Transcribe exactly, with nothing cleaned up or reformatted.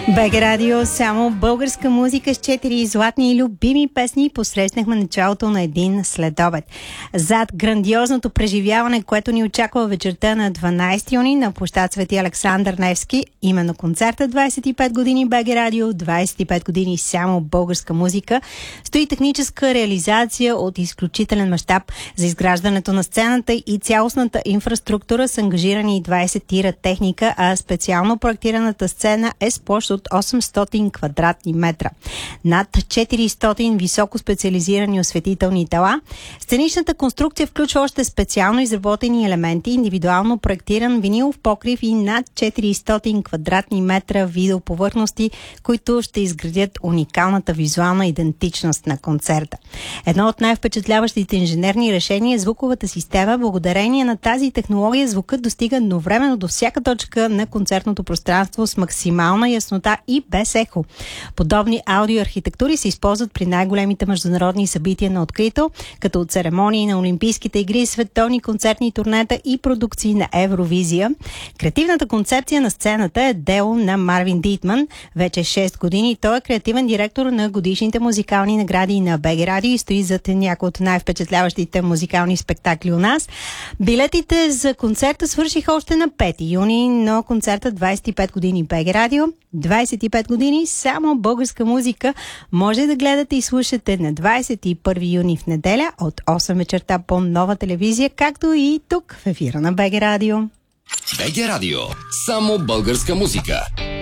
БГ Радио, само българска музика с четири златни и любими песни. Посрещнахме началото на един следобед. Зад грандиозното преживяване, което ни очаква вечерта на дванайсети юни на площад Свети Александър Невски, именно концерта двайсет и пет години БГ Радио, двайсет и пет години само българска музика, стои техническа реализация от изключителен мащаб. За изграждането на сцената и цялостната инфраструктура са ангажирани двайсет тира техника, а специално проектираната сцена е с площ от осемстотин квадратни метра. Над четиристотин високо специализирани осветителни тела. Сценичната конструкция включва още специално изработени елементи, индивидуално проектиран винилов покрив и над четиристотин квадратни метра видеоповърхности, които ще изградят уникалната визуална идентичност на концерта. Едно от най-впечатляващите инженерни решения е звуковата система. Благодарение на тази технология звукът достига едновременно до всяка точка на концертното пространство с максимална яснота и без ехо. Подобни аудиоархитектури се използват при най-големите международни събития на открито, като церемонии на Олимпийските игри, световни концертни турнета и продукции на Евровизия. Креативната концепция на сцената е дело на Марвин Дитман. Вече шест години той е креативен директор на годишните музикални награди на БГ Радио и стои зад някои от най-впечатляващите музикални спектакли у нас. Билетите за концерта свършиха още на пети юни, но концерта двайсет и пет години БГ Радио, двайсет и пет години само българска музика, може да гледате и слушате на двайсет и първи юни в неделя от осем вечерта по Нова телевизия, както и тук в ефира на БГ Радио. БГ Радио. Само българска музика.